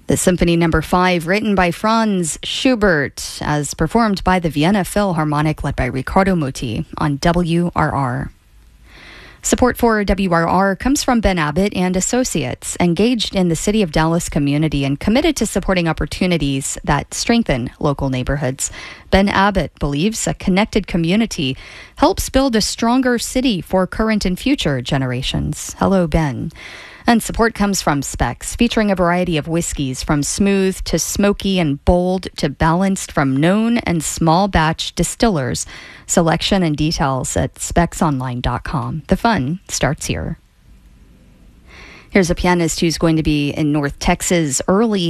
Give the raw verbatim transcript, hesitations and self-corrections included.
The Symphony Number Five, written by Franz Schubert, as performed by the Vienna Philharmonic, led by Riccardo Muti on W R R. Support for W R R comes from Ben Abbott and Associates, engaged in the City of Dallas community and committed to supporting opportunities that strengthen local neighborhoods. Ben Abbott believes a connected community helps build a stronger city for current and future generations. Hello, Ben. And support comes from Specs, featuring a variety of whiskeys from smooth to smoky and bold to balanced from known and small batch distillers. Selection and details at specs online dot com. The fun starts here. Here's a pianist who's going to be in North Texas early